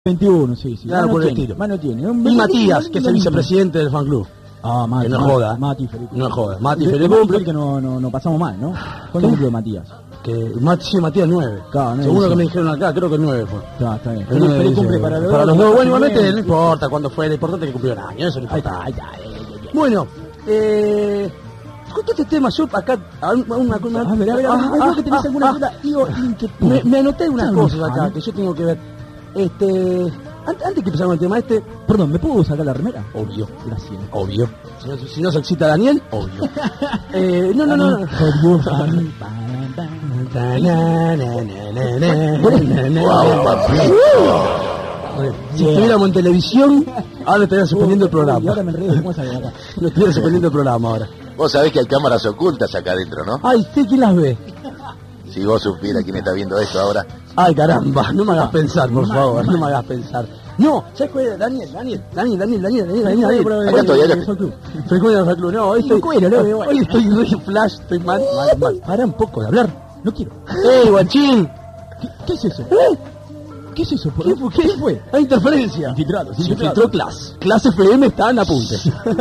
21, sí. Claro, por el estilo. Mano tiene. Y Matías, que es el vicepresidente del fan club. Ah, Mati. Que no es joda. Mati, feliz. No es joda. Mati, Feliz feliz cumple. que no pasamos mal, ¿no? ¿Cuándo cumplió Matías? Que Matías 9. Claro, 9, Seguro sí. que me dijeron acá, creo que 9 fue. Está bien. El 9 Feliz dice, cumple para los dos. dos. Bueno, igualmente no importa cuándo fue, lo importante es que cumplió un año, eso no importa. Bueno, justo este tema, yo acá, A ver, creo que tenés alguna duda. me anoté unas cosas acá que yo tengo que ver. Antes que empezar con el tema Perdón, ¿me puedo sacar la remera? obvio, Gracias. obvio. Si no se excita Daniel, obvio. No. Si estuviéramos en televisión, ahora estaría suspendiendo el Y ahora programa. me enredo, ¿cómo sale acá? No estuviera suspendiendo el programa ahora. Vos sabés que hay cámaras ocultas acá adentro, ¿no? Ay, sí, ¿quién las ve? Si vos supieras quién está viendo esto ahora. Ay, caramba, no me hagas pensar, por favor, no me hagas pensar. No, ¿sabes cuál es? Daniel. Acá estoy, acá estoy. Frecuencia del club, no, hoy estoy, Cuero, hoy estoy re flash, estoy mal. Para un poco de hablar. No quiero. Guachín! ¿Qué es eso? ¿Qué es eso? ¿Qué fue? Hay interferencia. Infiltrado, Se infiltró Class. Class FM está en apunte.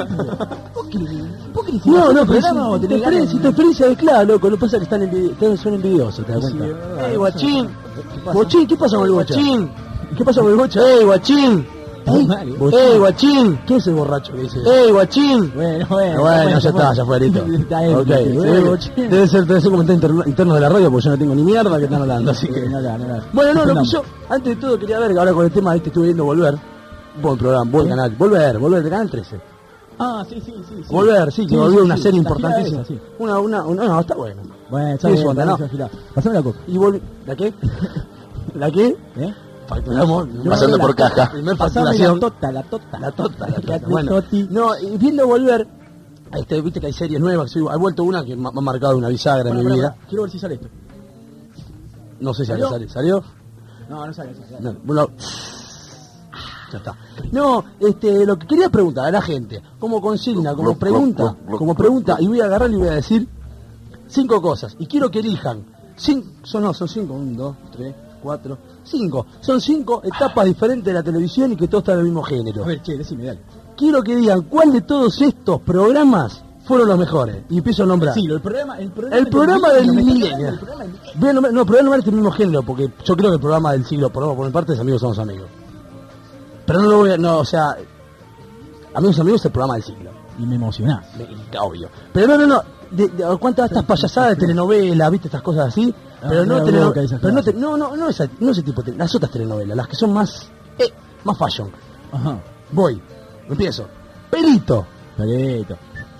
¿Vos querés No, programa o tenés ganas? interferencia de Class, loco. Lo que pasa es que son envidiosos, ¿te das cuenta? Guachín! Guachín, ¿qué pasa con el Guachín? ¿Qué pasa con el Bocha? Guachín! Guachín! ¿Quién es el borracho que dice? Guachín! Bueno, ya está, ya fue listo. Okay. Debe ser comentario interno de la radio porque yo no tengo ni mierda que están hablando, así que... Bueno, lo que yo, antes de todo, quería ver que ahora con el tema este estuve viendo Volver. Buen programa, buen canal. Volver de Canal 13. Ah, sí. Volver, sí, que volvió una serie la gira importantísima. esa, sí. No, está bueno. Bueno, Sí, está bien, onda, ¿no? Pasame la coca. Y ¿La qué? ¿La qué? Facturamos. Pasando por caja. Primer Pasame facturación. la tota. La tota. Bueno, no, y viendo Volver, viste que hay series nuevas, ha vuelto una que me ha marcado una bisagra en mi vida. Quiero ver si sale esto. No sé si ¿Salió? ¿Salió? No sale. No, bueno, ya está. No, lo que quería preguntar a la gente, como consigna, como pregunta, y voy a agarrar y voy a decir 5 cosas. Y quiero que elijan. Son 5, 1, 2, 3, 4, 5. Son 5 etapas diferentes de la televisión y que todos están del mismo género. A ver, decime, dale. Quiero que digan cuál de todos estos programas fueron los mejores. Y empiezo a nombrar. Sí, el programa del milenio. Voy a nombrar este mismo género, porque yo creo que el programa del siglo, por mi parte, es Amigos Somos Amigos. Pero no lo voy a... o sea... Amigos Amigos es el programa del siglo. Y me emocionás. Obvio. Pero no. ¿Cuántas estas payasadas de telenovelas, viste, estas cosas así? Pero no telenovelas. No ese tipo de... Las otras telenovelas, las que son más fashion. Ajá. Empiezo. Pelito. Pelito.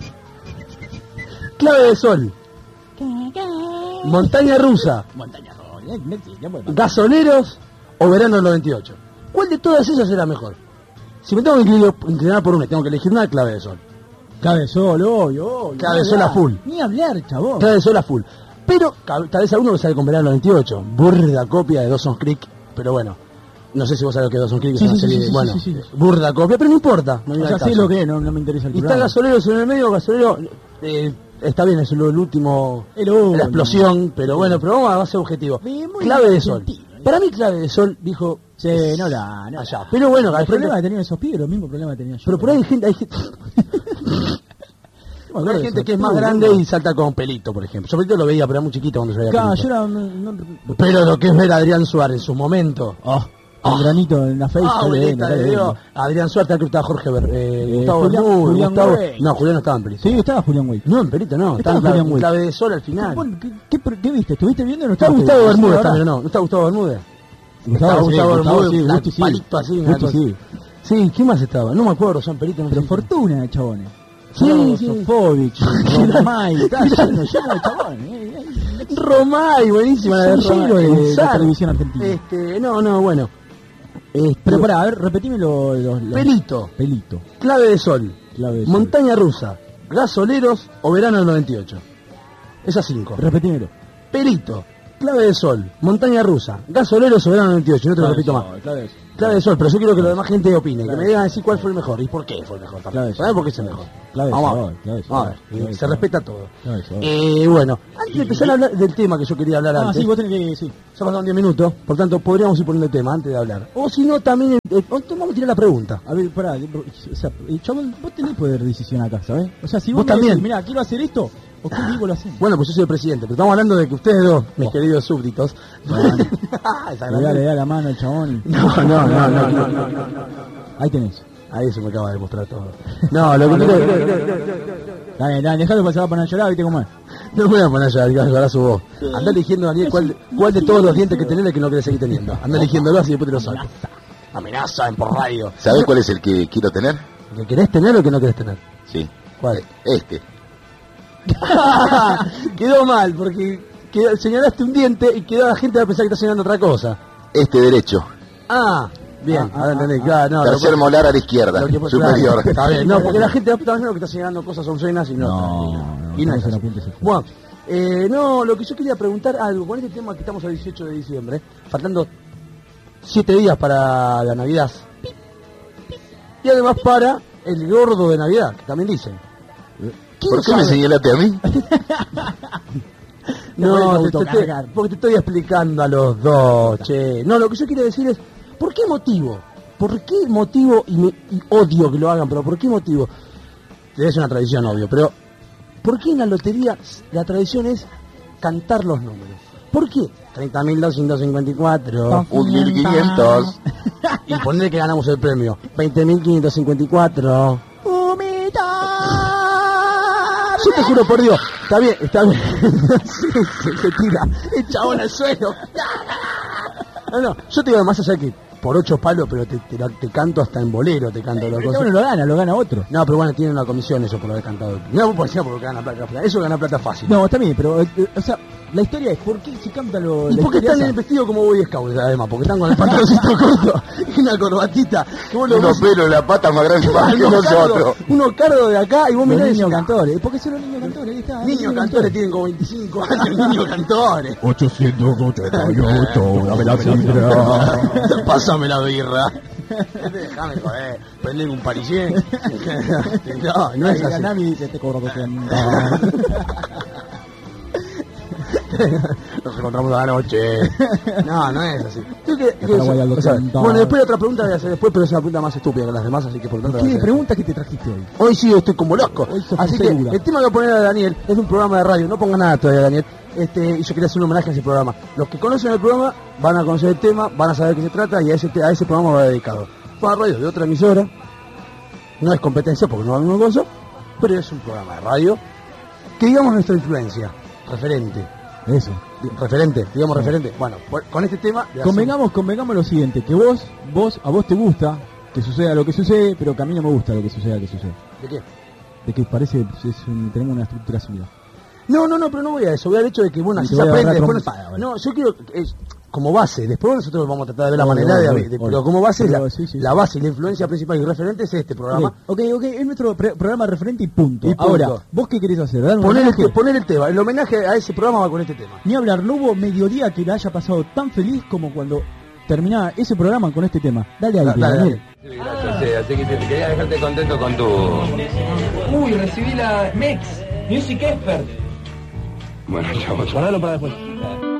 Clave de Sol. Montaña Rusa. Gasoleros o Verano del 98. ¿Cuál de todas esas era mejor? Si me tengo que inclinar por una, tengo que elegir una, Clave de Sol. Clave de Sol, obvio. Clave de Sol a full. Ni hablar, chabón. Clave de Sol a full. Pero tal vez alguno que sale con Verano del 98. Burda copia de Dawson's Creek. Pero bueno, no sé si vos sabés lo que es Dawson's Creek. Es una serie de... Burda copia, pero no importa. O sea, sí lo que es, no me interesa el programa. Y está Gasoleros en el medio, Gasolero... está bien, es lo último, la explosión, pero bueno, pero vamos a ser objetivo. Clave de Sol. Para mí Clave de Sol dijo... Sí, no allá. Pero bueno, el problema que tenían esos pibes, los mismos problemas que tenía yo. Pero por ahí hay gente... Hay gente que es más grande y salta con Pelito, por ejemplo. Yo Pelito lo veía, pero era muy chiquito cuando se veía Pelito. Pero lo que es ver a Adrián Suárez en su momento... Un granito en la face. Adrián Suárez, que estaba Jorge Gustavo No, Julián no estaba en Pelito. Sí, estaba Julián Wey. No, en Pelito no. Estaba en Clave de Sol al final. ¿Qué viste? ¿Estuviste viendo o no? ¿Está Gustavo Bermúdez también o no? ¿No está Gustavo Bermúdez? Gustavo Bermúdez, sí, palito así. Sí, ¿quién más estaba? No me acuerdo, son Pelito. Pero Fortuna, chabones. Sí. Sofovich, Romay, está lleno de chabones. Romay, buenísima la de Romay. De la televisión argentina. Bueno. Pero pará, a ver, repetime los... Pelito. Clave de Sol. Montaña Rusa. Gasoleros o Verano del 98. Esas 5. Repetímelo. Pelito. Clave de Sol. Montaña Rusa. Gasoleros o Verano del 98. No te lo repito más. Clave de sol, pero yo quiero que la demás gente opine, que me digan decir cuál fue el mejor y por qué fue el mejor. ¿Sabes por qué es el mejor? Vamos a ver, se respeta todo. Bueno, antes de empezar a hablar del tema que yo quería hablar antes. Sí, vos tenés que... Sí. Ya pasaron 10 minutos, por tanto podríamos ir poniendo el tema antes de hablar. O si no, también vamos a tirar la pregunta. A ver, pará, o sea, chabón, vos tenés poder de decisión acá, ¿sabés? O sea, si vos también. Decís, mirá, quiero hacer esto, ¿o qué digo lo hacemos? Bueno, pues yo soy el presidente, pero estamos hablando de que ustedes dos, mis queridos súbditos... Le da la mano al chabón. No. Ahí tenés. Ahí se me acaba de demostrar todo. No, lo que Dale, dejalo que se va a poner a llorar, ¿viste cómo es? No me voy a poner a llorar su voz. Andá eligiendo, Daniel, cuál de todos los dientes que tenés es que no querés seguir teniendo. Andá eligiéndolo así y después te lo saco. Amenaza en por radio. ¿Sabés cuál es el que quiero tener? ¿El que querés tener o el que no querés tener? Sí. ¿Cuál? Este. Quedó mal, porque señalaste un diente y quedó la gente a pensar que está señalando otra cosa. Este derecho. Bien, ahora entendí, claro, no. Tercer molar a la izquierda, superior. Está bien, no, porque la gente está pensando que está señalando cosas obscenas y no. Y no es así. Bueno, no, lo que yo quería preguntar algo, con este tema que estamos el 18 de diciembre, faltando 7 días para la Navidad. Y además para el gordo de Navidad, que también dicen. ¿Por qué me señalaste a mí? No, porque te estoy explicando a los dos, che. No, lo que yo quiero decir es, ¿por qué motivo? Y odio que lo hagan, pero ¿por qué motivo? Es una tradición, obvio, pero ¿por qué en la lotería la tradición es cantar los números? ¿Por qué? 30.254. 1.500. Y poner que ganamos el premio. 20.554. Yo te juro por Dios, está bien. se tira el chabón al suelo. No, yo te digo más allá que por 8 palos, pero te canto hasta en bolero, te canto las cosas. Uno lo gana otro. No, pero bueno, tiene una comisión eso por haber cantado. No, porque gana plata. Eso gana plata fácil. No, está bien, pero, o sea, la historia es, ¿por qué se canta lo... ¿Y por qué están en el vestido como Boy Scout, además? Porque están con el pantaloncito corto y una corbatita. Unos pelos en la pata más grandes que nosotros. Unos cardos de acá y vos mirás los niños cantores. ¿Por qué son los niños cantores? Ahí está. Niños cantores tienen como 25 años, niños cantores. 888, dame la cifra. Pásame la birra. Déjame joder, prender un parisien. No es así. Nami dice, te cobro 200. Nos encontramos a la noche. No es así. Bueno, después otra pregunta voy a hacer después, pero es una pregunta más estúpida que las demás, así que por lo tanto... ¿Qué pregunta que te trajiste hoy? Hoy sí, estoy como loco. Así que el tema que voy a poner a Daniel es un programa de radio. No ponga nada todavía, Daniel. Y yo quería hacer un homenaje a ese programa. Los que conocen el programa van a conocer el tema, van a saber de qué se trata y a ese programa va dedicado. Para radio de otra emisora. No es competencia porque no es lo mismo cosa, pero es un programa de radio que digamos nuestra influencia. Referente. Eso. Referente. Bueno, con este tema... Convengamos lo siguiente, que a vos te gusta que suceda lo que sucede, pero que a mí no me gusta lo que suceda que sucede. ¿De qué? De que parece tenemos una estructura similar. No, pero no voy a eso, voy al hecho de que, bueno, así se aprende. Después no, yo quiero... como base, después nosotros vamos a tratar de ver la manera pero como base, la base y la influencia principal y referente es este programa. Ok, es nuestro programa referente y punto. Ahora, ¿vos qué querés hacer? Poner el tema, el homenaje a ese programa va con este tema. Ni hablar, no hubo mediodía que la haya pasado tan feliz como cuando terminaba ese programa con este tema. Dale ahí, Daniel. Gracias, así que te quería dejarte contento con tu... Uy, recibí la MEX, Music Expert. Bueno, chao. Guardalo para después.